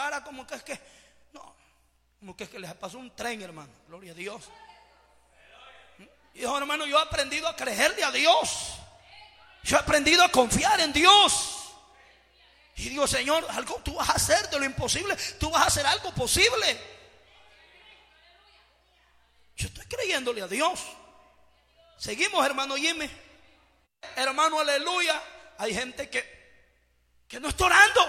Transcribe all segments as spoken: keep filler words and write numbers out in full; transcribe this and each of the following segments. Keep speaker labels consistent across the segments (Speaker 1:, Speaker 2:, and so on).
Speaker 1: cara como que es que, no, como que es que les pasó un tren, hermano, gloria a Dios. Y dijo, hermano, yo he aprendido a creerle a Dios, yo he aprendido a confiar en Dios. Y digo, Señor, algo tú vas a hacer de lo imposible, tú vas a hacer algo posible. Yo estoy creyéndole a Dios. Seguimos, hermano Jimmy. Hermano, aleluya. Hay gente que, que no está orando.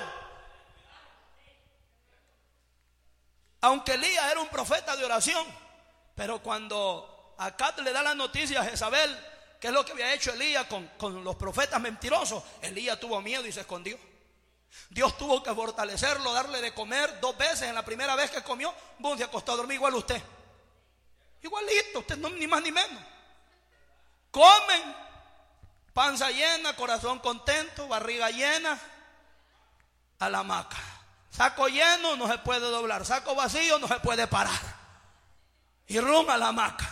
Speaker 1: Aunque Elías era un profeta de oración, pero cuando Acab le da la noticia a Jezabel, que es lo que había hecho Elías con, con los profetas mentirosos, Elías tuvo miedo y se escondió. Dios tuvo que fortalecerlo, darle de comer dos veces. En la primera vez que comió, boom, se acostó a dormir igual usted. Igualito, usted no, ni más ni menos. Comen, panza llena, corazón contento, barriga llena, a la hamaca. Saco lleno no se puede doblar, saco vacío no se puede parar. Y rum a la hamaca.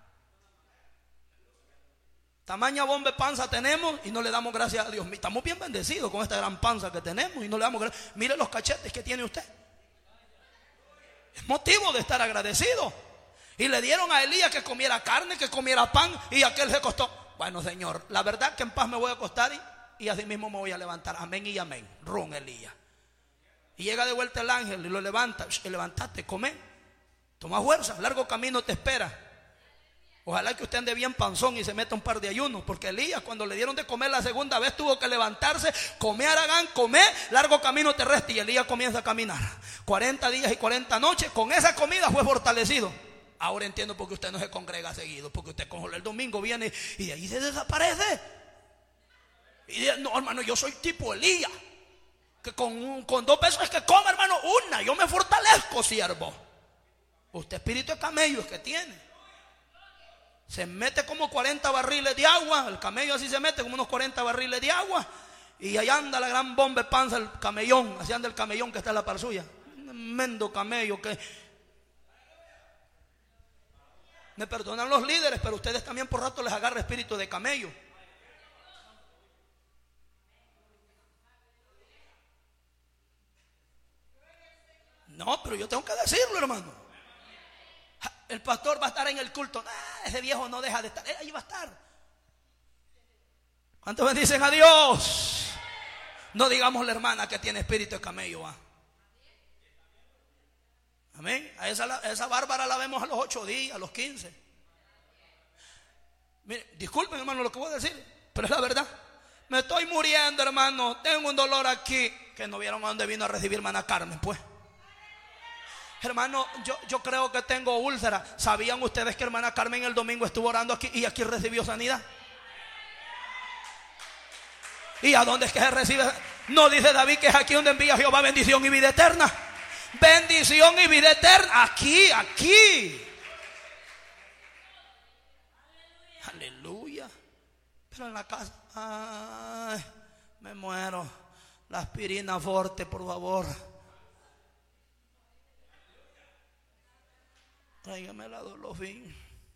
Speaker 1: Tamaña bomba de panza tenemos y no le damos gracias a Dios. Estamos bien bendecidos con esta gran panza que tenemos y no le damos gracias. Mire los cachetes que tiene usted. Es motivo de estar agradecido. Y le dieron a Elías que comiera carne, que comiera pan, y aquel se costó. Bueno, Señor, la verdad que en paz me voy a acostar y, y así mismo me voy a levantar. Amén y amén. Ron Elías. Y llega de vuelta el ángel y lo levanta. Y levantaste, come. Toma fuerza, largo camino te espera. Ojalá que usted ande bien panzón y se meta un par de ayunos, porque Elías, cuando le dieron de comer la segunda vez, tuvo que levantarse, comer Aragán, comer, largo camino terrestre. Y Elías comienza a caminar cuarenta días y cuarenta noches. Con esa comida fue fortalecido. Ahora entiendo por qué usted no se congrega seguido, porque usted con el domingo viene y de ahí se desaparece. Y dice, no, hermano, yo soy tipo Elías, que con, con dos pesos es que come, hermano, una, yo me fortalezco, siervo. Usted espíritu de camello es que tiene. Se mete como cuarenta barriles de agua. El camello así se mete como unos cuarenta barriles de agua. Y allá anda la gran bomba de panza, el camellón. Así anda el camellón que está en la par suya. Un tremendo camello que... Me perdonan los líderes, pero ustedes también por rato les agarra espíritu de camello. No, pero yo tengo que decirlo, hermano. El pastor va a estar en el culto. Ah, ese viejo no deja de estar. Él ahí va a estar. ¿Cuántos bendicen a Dios? No digamos la hermana que tiene espíritu de camello. ¿Ah? Amén. A esa, a esa bárbara la vemos a los ocho días, a los quince. Mire, disculpen, hermano, lo que voy a decir, pero es la verdad. Me estoy muriendo, hermano. Tengo un dolor aquí. Que no vieron a dónde vino a recibir hermana Carmen, pues. Hermano, yo, yo creo que tengo úlcera. ¿Sabían ustedes que hermana Carmen el domingo estuvo orando aquí y aquí recibió sanidad? ¿Y a dónde es que se recibe? No dice David que es aquí donde envía Jehová bendición y vida eterna. Bendición y vida eterna. Aquí, aquí. Aleluya. Pero en la casa, ay, me muero. La aspirina forte, por favor. Tráigame la Dolofin.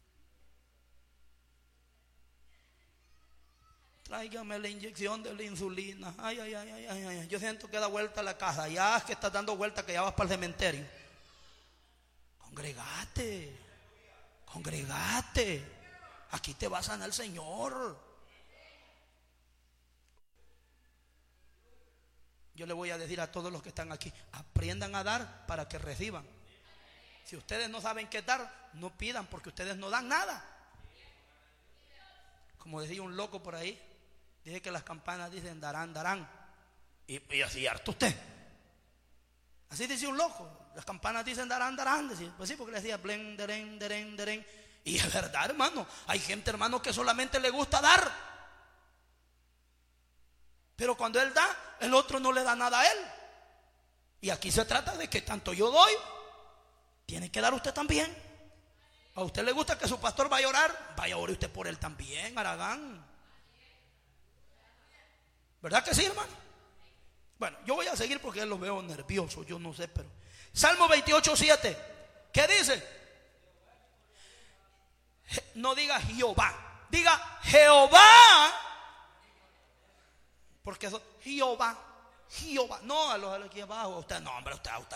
Speaker 1: Tráigame la inyección de la insulina. Ay, ay, ay, ay, ay, ay. Yo siento que da vuelta a la casa. Ya es que estás dando vuelta, que ya vas para el cementerio. Congregate. Congregate. Aquí te va a sanar el Señor. Yo le voy a decir a todos los que están aquí: aprendan a dar para que reciban. Si ustedes no saben qué dar, no pidan, porque ustedes no dan nada. Como decía un loco por ahí, dije que las campanas dicen darán, darán. Y, y así harto usted. Así decía un loco. Las campanas dicen darán, darán. Decía, pues sí, porque le decía blen, deren, deren, deren. Y es verdad, hermano. Hay gente, hermano, que solamente le gusta dar. Pero cuando él da, el otro no le da nada a él. Y aquí se trata de que tanto yo doy, tiene que dar usted también. A usted le gusta que su pastor vaya a orar, vaya a orar usted por él también, Aragán. ¿Verdad que sí, hermano? Bueno, yo voy a seguir porque ya lo veo nervioso, yo no sé, pero Salmo veintiocho, siete. ¿Qué dice? No diga Jehová, diga Jehová. Porque eso, Jehová, Jehová. No, a los de aquí abajo, usted no, hombre, usted, usted